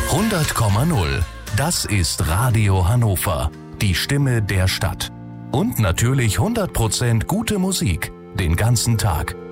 100,0. Das ist Radio Hannover. Die Stimme der Stadt. Und natürlich 100% gute Musik. Den ganzen Tag.